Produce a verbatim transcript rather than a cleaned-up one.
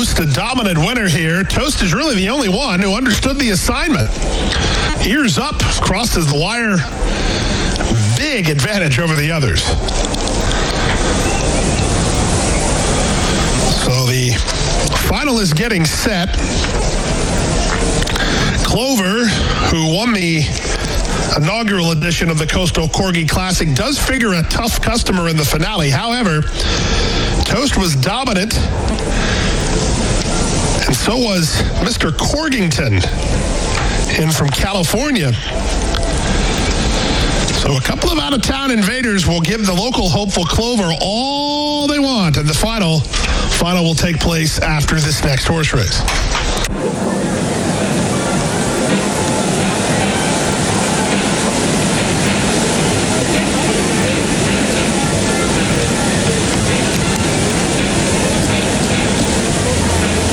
Toast, a dominant winner here. Toast is really the only one who understood the assignment. Ears up, crosses the wire. Big advantage over the others. So the final is getting set. Clover, who won the inaugural edition of the Coastal Corgi Classic, does figure a tough customer in the finale. However, Toast was dominant, and so was Mister Corgington in from California. So a couple of out-of-town invaders will give the local hopeful Clover all they want, and the final, final will take place after this next horse race.